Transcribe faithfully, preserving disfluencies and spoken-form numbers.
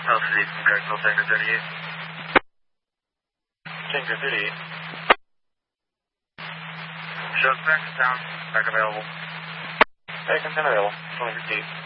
Alpha Z from Garfield, Tango thirty-eight. Tango thirty-eight. Shows back down, back available. Back and available, twenty fifteen.